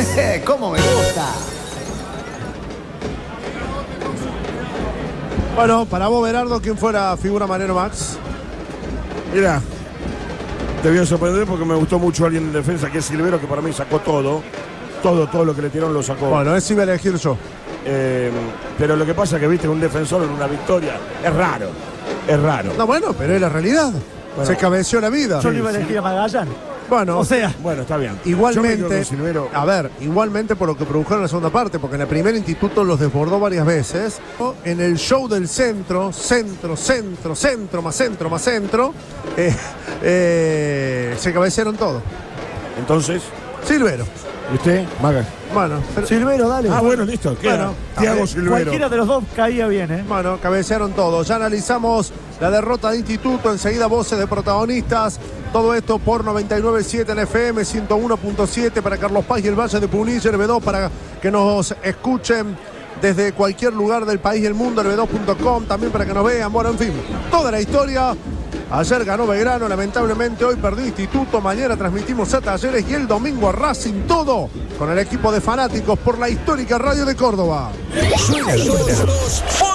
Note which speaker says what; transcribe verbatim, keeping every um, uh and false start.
Speaker 1: ¿Cómo me gusta?
Speaker 2: Bueno, para vos, Berardo, ¿quién fue la figura Mariano Max?
Speaker 3: Mira, te voy a sorprender porque me gustó mucho alguien en defensa, que es Silvero, que para mí sacó todo. Todo, todo lo que le tiraron lo sacó.
Speaker 2: Bueno, ese iba a elegir yo.
Speaker 3: Eh, pero lo que pasa es que, viste, un defensor en una victoria es raro. Es raro.
Speaker 2: No, bueno, pero es la realidad.
Speaker 3: Bueno,
Speaker 2: se cabeció la vida.
Speaker 4: Yo le iba a elegir a Magallanes.
Speaker 2: Bueno,
Speaker 4: o sea,
Speaker 3: bueno, está bien.
Speaker 2: Igualmente, a ver, igualmente por lo que produjeron en la segunda parte, porque en el primer instituto los desbordó varias veces. En el show del centro, centro, centro, centro, más centro, más centro, eh, eh, se cabecearon todo.
Speaker 3: Entonces,
Speaker 2: Silvero.
Speaker 3: ¿y usted? Maga.
Speaker 2: Bueno, pero,
Speaker 4: Silvero, dale.
Speaker 3: Ah, bueno, listo. Queda.
Speaker 2: Bueno,
Speaker 3: Thiago Silvero.
Speaker 4: Cualquiera de los dos caía bien, ¿eh?
Speaker 2: Bueno, cabecearon todos. Ya analizamos la derrota de Instituto. Enseguida voces de protagonistas. Todo esto por noventa y nueve punto siete en F M, ciento uno punto siete para Carlos Paz y el Valle de Punilla, R B dos para que nos escuchen desde cualquier lugar del país y el mundo, R B dos punto com, también para que nos vean. Bueno, en fin, toda la historia. Ayer ganó Belgrano, lamentablemente hoy perdió Instituto, mañana transmitimos a Talleres y el domingo a Racing, todo con el equipo de fanáticos por la histórica radio de Córdoba.
Speaker 5: Suena, suena.